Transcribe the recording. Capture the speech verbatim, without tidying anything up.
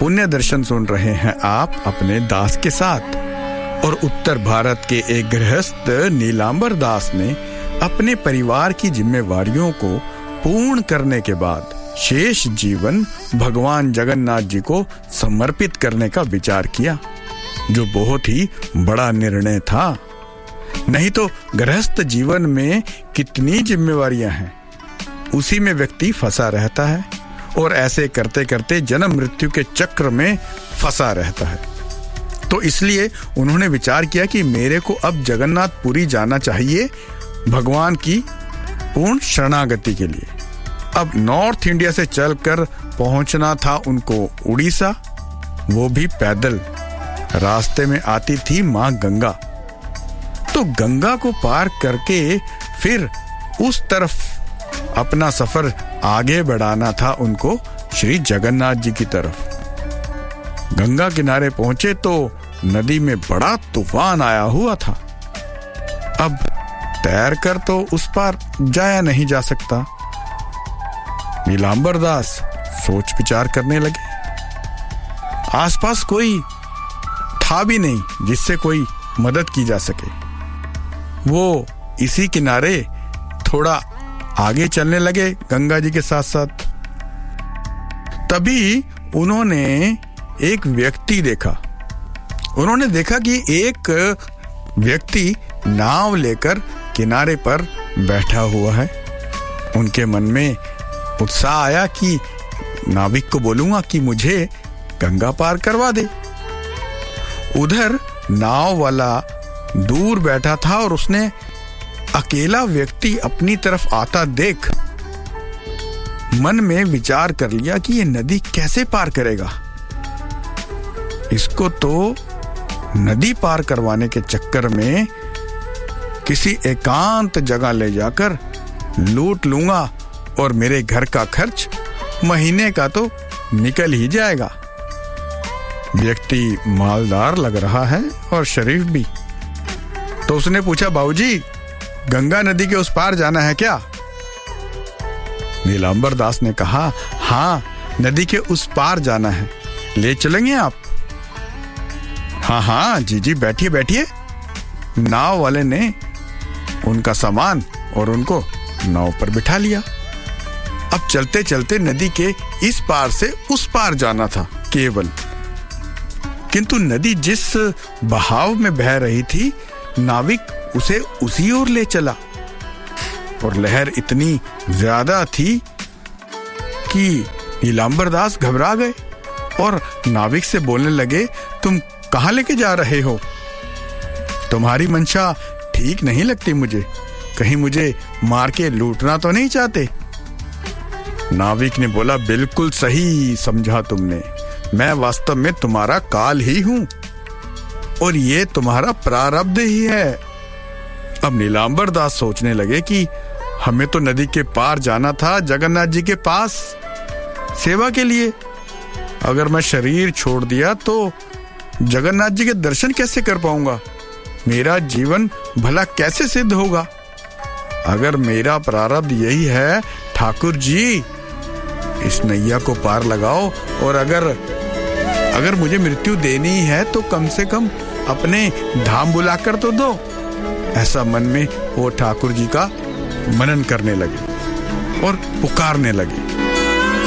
पुण्य दर्शन सुन रहे हैं आप अपने दास के साथ। और उत्तर भारत के एक गृहस्थ नीलांबर दास ने अपने परिवार की जिम्मेवारियों को पूर्ण करने के बाद शेष जीवन भगवान जगन्नाथ जी को समर्पित करने का विचार किया, जो बहुत ही बड़ा निर्णय था। नहीं तो गृहस्थ जीवन में कितनी जिम्मेवारियां हैं, उसी में व्यक्ति फंसा रहता है और ऐसे करते करते जन्म मृत्यु के चक्र में फंसा रहता है। तो इसलिए उन्होंने विचार किया कि मेरे को अब जगन्नाथपुरी जाना चाहिए भगवान की पूर्ण शरणागति के लिए। अब नॉर्थ इंडिया से चलकर पहुंचना था उनको उड़ीसा, वो भी पैदल। रास्ते में आती थी मां गंगा, तो गंगा को पार करके फिर उस तरफ अपना सफर आगे बढ़ाना था उनको श्री जगन्नाथ जी की तरफ। गंगा किनारे पहुंचे तो नदी में बड़ा तूफान आया हुआ था। अब तैरकर तो उस पार जाया नहीं जा सकता। नीलांबर दास सोच विचार करने लगे। आसपास कोई था भी नहीं जिससे कोई मदद की जा सके। वो इसी किनारे थोड़ा आगे चलने लगे गंगा जी के साथ साथ। तभी उन्होंने एक व्यक्ति देखा। उन्होंने देखा कि एक व्यक्ति नाव लेकर किनारे पर बैठा हुआ है। उनके मन में उत्साह आया कि नाविक को बोलूंगा कि मुझे गंगा पार करवा दे। उधर नाव वाला दूर बैठा था और उसने अकेला व्यक्ति अपनी तरफ आता देख मन में विचार कर लिया कि ये नदी कैसे पार करेगा। इसको तो नदी पार करवाने के चक्कर में किसी एकांत जगह ले जाकर लूट लूंगा और मेरे घर का खर्च महीने का तो निकल ही जाएगा। व्यक्ति मालदार लग रहा है और शरीफ भी। तो उसने पूछा, बाबूजी गंगा नदी के उस पार जाना है क्या? नीलांबर दास ने कहा, हाँ नदी के उस पार जाना है, ले चलेंगे आप? हाँ हाँ जी जी बैठिए बैठिए। नाव वाले ने उनका सामान और उनको नाव पर बिठा लिया। अब चलते चलते नदी के इस पार से उस पार जाना था केवल, किंतु नदी जिस बहाव में बह रही थी नाविक उसे उसी ओर ले चला और लहर इतनी ज्यादा थी कि नीलांबर दास घबरा गए और नाविक से बोलने लगे, तुम कहां लेके जा रहे हो? तुम्हारी मंशा ठीक नहीं लगती मुझे, कहीं मुझे मार के लूटना तो नहीं चाहते? नाविक ने बोला, बिल्कुल सही समझा तुमने, मैं वास्तव में तुम्हारा काल ही हूं और ये तुम्हारा प्रारब्ध ही है। अब नीलांबर दास सोचने लगे कि हमें तो नदी के पार जाना था जगन्नाथ जी के पास सेवा के लिए। अगर मैं शरीर छोड़ दिया तो जगन्नाथ जी के दर्शन कैसे कर पाऊंगा? मेरा जीवन भला कैसे सिद्ध होगा? अगर मेरा प्रारब्ध यही है, ठाकुर जी इस नैया को पार लगाओ और अगर अगर मुझे मृत्यु देनी है तो कम से कम अपने धाम बुलाकर तो दो। ऐसा मन में वो ठाकुर जी का मनन करने लगे और पुकारने लगे।